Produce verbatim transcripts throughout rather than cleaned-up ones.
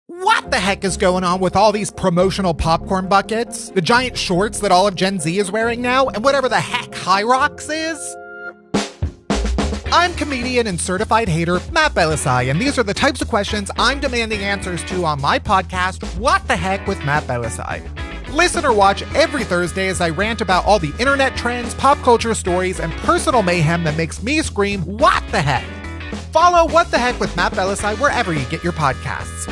What the heck is going on with all these promotional popcorn buckets, the giant shorts that all of Gen Z is wearing now, and whatever the heck High Rocks is? I'm comedian and certified hater Matt Belisai, and these are the types of questions I'm demanding answers to on my podcast, What the Heck with Matt Belisai. Listen or watch every Thursday as I rant about all the internet trends, pop culture stories, and personal mayhem that makes me scream, what the heck? Follow What the Heck with Matt Belisai wherever you get your podcasts.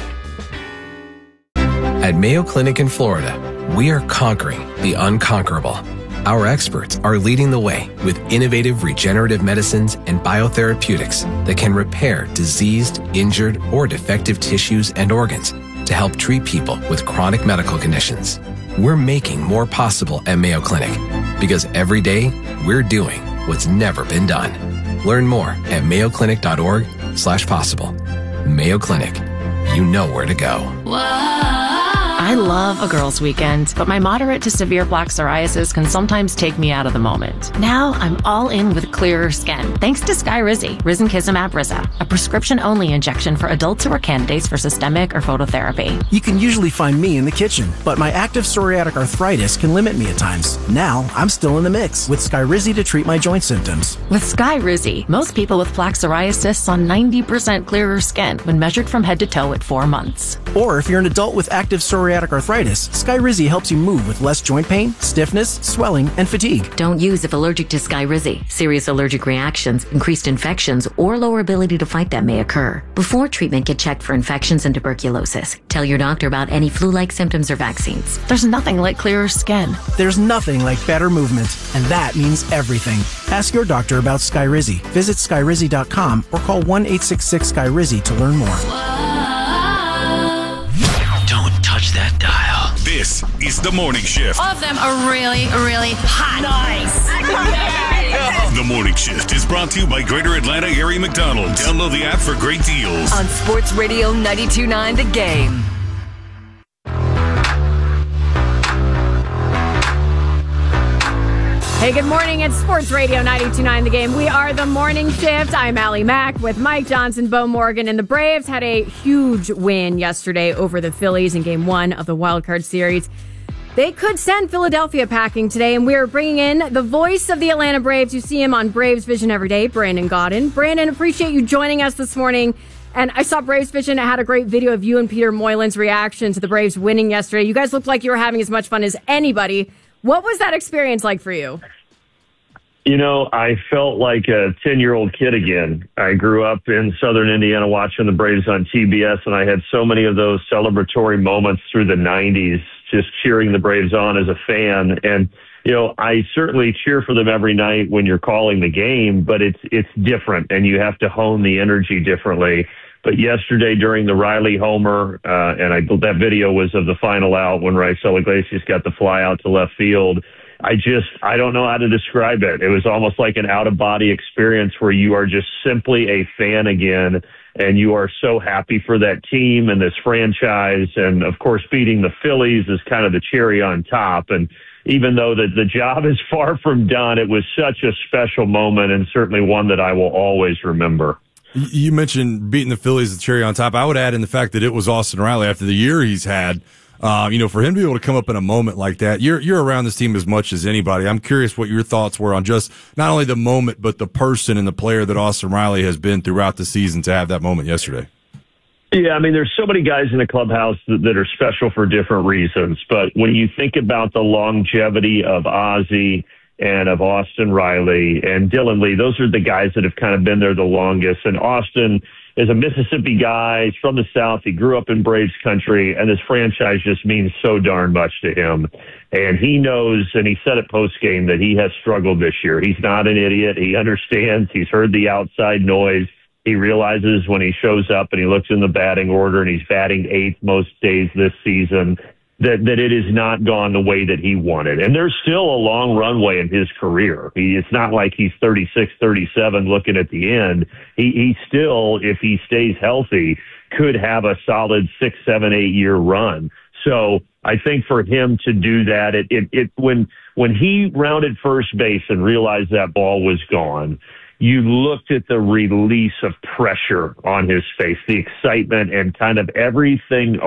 At Mayo Clinic in Florida, we are conquering the unconquerable. Our experts are leading the way with innovative regenerative medicines and biotherapeutics that can repair diseased, injured, or defective tissues and organs to help treat people with chronic medical conditions. We're making more possible at Mayo Clinic because every day we're doing what's never been done. Learn more at mayoclinic.org slash possible. Mayo Clinic. You know where to go. Whoa. I love a girls' weekend, but my moderate to severe plaque psoriasis can sometimes take me out of the moment. Now I'm all in with clearer skin, thanks to Skyrizi, risankizumab Riza, a prescription-only injection for adults who are candidates for systemic or phototherapy. You can usually find me in the kitchen, but my active psoriatic arthritis can limit me at times. Now I'm still in the mix with Skyrizi to treat my joint symptoms. With Skyrizi, most people with plaque psoriasis saw ninety percent clearer skin when measured from head to toe at four months. Or if you're an adult with active psoriatic arthritis, Skyrizi helps you move with less joint pain, stiffness, swelling, and fatigue. Don't use if allergic to Skyrizi. Serious allergic reactions, increased infections, or lower ability to fight them may occur. Before treatment, get checked for infections and tuberculosis. Tell your doctor about any flu-like symptoms or vaccines. There's nothing like clearer skin. There's nothing like better movement, and that means everything. Ask your doctor about Skyrizi. Visit skyrizi dot com or call one eight six six Skyrizi to learn more. Touch that dial. This is The Morning Shift. All of them are really, really hot. Nice. The Morning Shift is brought to you by Greater Atlanta Area McDonald's. Download the app for great deals. On Sports Radio ninety-two point nine The Game. Hey, good morning. It's Sports Radio ninety-two point nine The Game. We are The Morning Shift. I'm Allie Mack with Mike Johnson, Bo Morgan, and the Braves had a huge win yesterday over the Phillies in Game one of the Wild Card Series. They could send Philadelphia packing today, and we are bringing in the voice of the Atlanta Braves. You see him on Braves Vision every day, Brandon Gaudin. Brandon, appreciate you joining us this morning. And I saw Braves Vision. It had a great video of you and Peter Moylan's reaction to the Braves winning yesterday. You guys looked like you were having as much fun as anybody. What was that experience like for you? You know, I felt like a ten-year-old kid again. I grew up in southern Indiana watching the Braves on T B S, and I had so many of those celebratory moments through the nineties, just cheering the Braves on as a fan. And, you know, I certainly cheer for them every night when you're calling the game, but it's it's different, and you have to hone the energy differently. But yesterday during the Riley homer, uh, and I that video was of the final out when Raisel Iglesias got the fly out to left field. I just, I don't know how to describe it. It was almost like an out-of-body experience where you are just simply a fan again, and you are so happy for that team and this franchise. And, of course, beating the Phillies is kind of the cherry on top. And even though the, the job is far from done, it was such a special moment and certainly one that I will always remember. You mentioned beating the Phillies, the cherry on top. I would add in the fact that it was Austin Riley after the year he's had. Uh, you know, for him to be able to come up in a moment like that, you're you're around this team as much as anybody. I'm curious what your thoughts were on just not only the moment, but the person and the player that Austin Riley has been throughout the season to have that moment yesterday. Yeah, I mean, there's so many guys in the clubhouse that, that are special for different reasons. But when you think about the longevity of Ozzie and of Austin Riley and Dylan Lee, those are the guys that have kind of been there the longest. And Austin is a Mississippi guy. He's from the South. He grew up in Braves country, and this franchise just means so darn much to him. And he knows, and he said it post-game, that he has struggled this year. He's not an idiot. He understands. He's heard the outside noise. He realizes when he shows up and he looks in the batting order and he's batting eighth most days this season, that, that it has not gone the way that he wanted. And there's still a long runway in his career. He, it's not like he's thirty-six, thirty-seven looking at the end. He, he still, if he stays healthy, could have a solid six, seven, eight year run. So I think for him to do that, it, it, it when, when he rounded first base and realized that ball was gone, you looked at the release of pressure on his face, the excitement and kind of everything